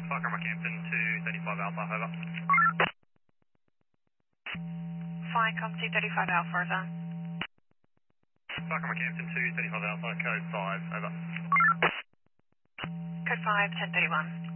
Parker Rockhampton to 35 Alpha, over. Flycom 235 Alpha, over. Parker Rockhampton to 35 Alpha, code 5, over. Code 5, 1031.